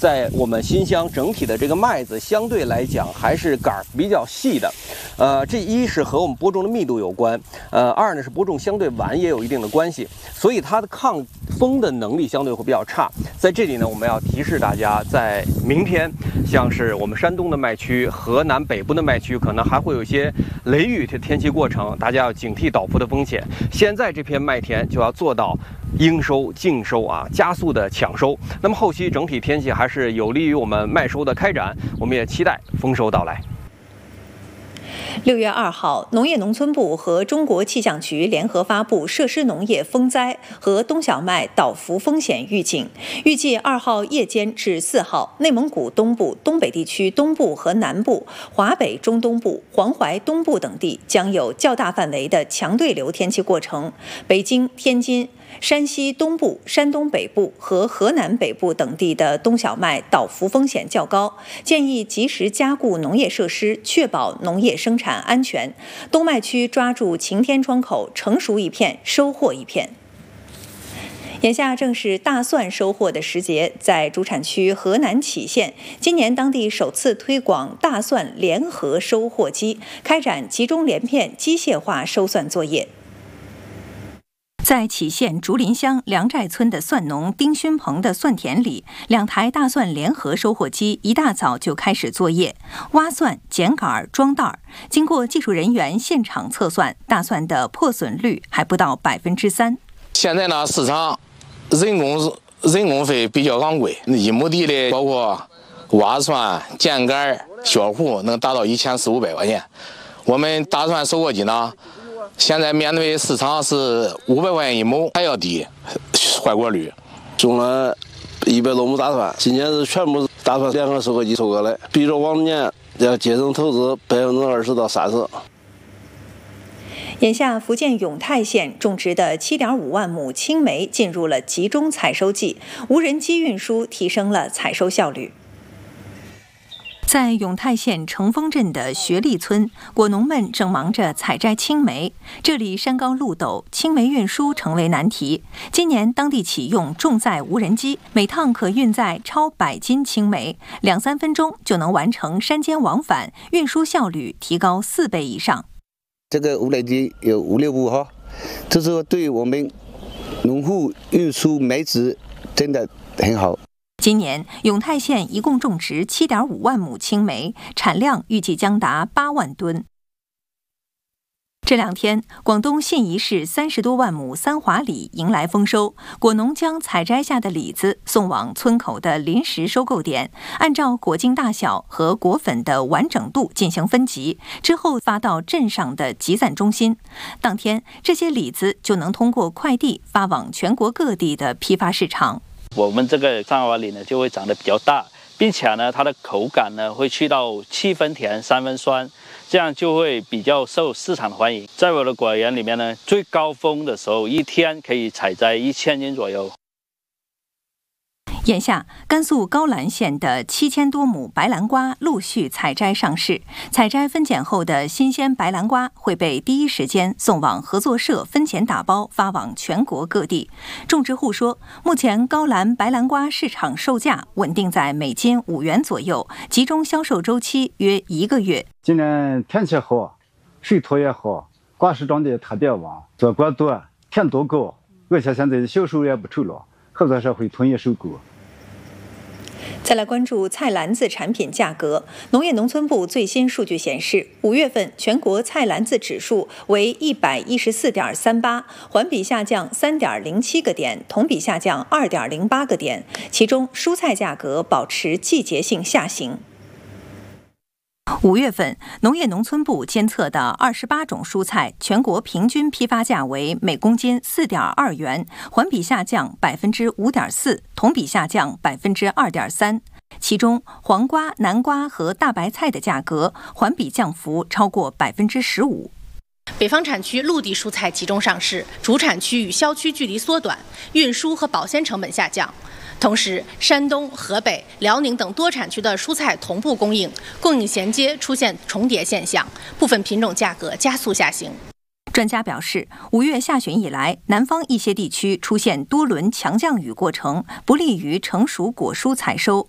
在我们新乡整体的这个麦子相对来讲还是杆儿比较细的，这一是和我们播种的密度有关，二呢是播种相对晚也有一定的关系，所以它的抗风的能力相对会比较差。在这里呢，我们要提示大家，在明天，像是我们山东的麦区、河南北部的麦区，可能还会有一些雷雨的天气过程，大家要警惕倒伏的风险。现在这片麦田就要做到应收尽收啊，加速的抢收。那么后期整体天气还是有利于我们麦收的开展，我们也期待丰收到来。 6月2号，农业农村部和中国气象局联合发布设施农业风灾和冬小麦倒伏风险预警。预计2号夜间至4号，内蒙古东部、东北地区东部和南部、华北中东部、黄淮东部等地将有较大范围的强对流天气过程。北京、天津、山西东部、山东北部和河南北部等地的冬小麦倒伏风险较高，建议及时加固农业设施，确保农业生产安全。冬麦区抓住晴天窗口，成熟一片，收获一片。眼下正是大蒜收获的时节，在主产区河南杞县，今年当地首次推广大蒜联合收获机，开展集中连片机械化收蒜作业。在杞县竹林乡梁寨村的蒜农丁勋鹏的蒜田里，2台大蒜联合收获机一大早就开始作业，挖蒜、剪杆、装袋。经过技术人员现场测算，大蒜的破损率还不到3%。 现在呢，市场人工费比较昂贵，1亩地的包括挖蒜、剪杆、削糊，能达到1400-500块钱。我们大蒜收获机呢，现在面对市场是500块钱1亩，还要低，坏果率。 种了100多亩大蒜，今年是全部大蒜联合收割机收割的，比着往年要节省投资20%到30%。 眼下，福建永泰县种植的7.5万亩青梅进入了集中采收季，无人机运输提升了采收效率。在永泰县成丰镇的学利村，果农们正忙着采摘青梅。这里山高路陡，青梅运输成为难题。今年当地启用重载无人机，每趟可运载超100斤青梅，2-3分钟就能完成山间往返，运输效率提高4倍以上。 这个无人机有5-6部哈，这是说对我们农户运输梅子真的很好。 今年永泰县一共种植7.5万亩青梅，产量预计将达8万吨。这2天，广东信宜市30多万亩三华李迎来丰收，果农将采摘下的李子送往村口的临时收购点，按照果径大小和果粉的完整度进行分级，之后发到镇上的集散中心。当天，这些李子就能通过快递发往全国各地的批发市场。 我们这个三华李呢就会长得比较大，并且呢它的口感呢会去到7分甜3分酸，这样就会比较受市场的欢迎。在我的果园里面呢，最高峰的时候一天可以采摘1000斤左右。 眼下，甘肃高兰县的7000多亩白兰瓜陆续采摘上市。采摘分拣后的新鲜白兰瓜会被第一时间送往合作社分拣打包，发往全国各地。种植户说，目前高兰白兰瓜市场售价稳定在每斤5元左右，集中销售周期约1个月。 今年天气好，水土也好，瓜实长得也特别旺，做果多，甜度高，而且现在销售也不愁了，合作社会统一收购。 再来关注菜篮子产品价格。农业农村部最新数据显示，5月份全国菜篮子指数为114.38，环比下降3.07个点，同比下降2.08个点。其中，蔬菜价格保持季节性下行。5月份，农业农村部监测的28种蔬菜全国平均批发价为每公斤4.2元，环比下降5.4%，同比下降2.3%。其中，黄瓜、南瓜和大白菜的价格环比降幅超过15%。 北方产区陆地蔬菜集中上市，主产区与销区距离缩短，运输和保鲜成本下降。同时，山东、河北、辽宁等多产区的蔬菜同步供应衔接出现重叠现象，部分品种价格加速下行。 专家表示，5月下旬以来，南方一些地区出现多轮强降雨过程，不利于成熟果蔬采收。